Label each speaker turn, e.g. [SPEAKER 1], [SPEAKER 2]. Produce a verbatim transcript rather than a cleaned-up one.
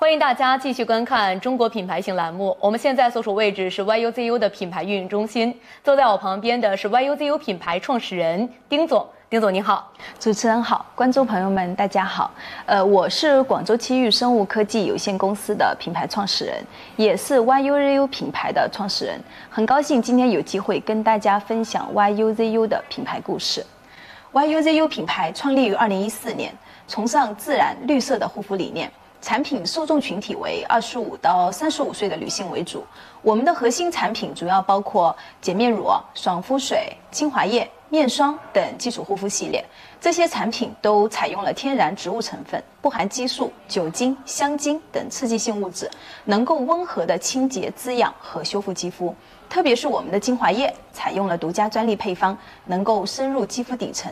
[SPEAKER 1] 欢迎大家继续观看中国品牌行栏目。我们现在所处位置是 Y U Z U 的品牌运营中心，坐在我旁边的是 Y U Z U 品牌创始人丁总。丁总您好。
[SPEAKER 2] 主持人好，观众朋友们大家好。呃，我是广州奇遇生物科技有限公司的品牌创始人，也是 Y U Z U 品牌的创始人。很高兴今天有机会跟大家分享 Y U Z U 的品牌故事。Y U Z U 品牌创立于二零一四年，崇尚自然绿色的护肤理念。产品受众群体为二十五到三十五岁的女性为主。我们的核心产品主要包括洁面乳、爽肤水、精华液、面霜等基础护肤系列。这些产品都采用了天然植物成分，不含激素、酒精、香精等刺激性物质，能够温和的清洁、滋养和修复肌肤。特别是我们的精华液，采用了独家专利配方，能够深入肌肤底层，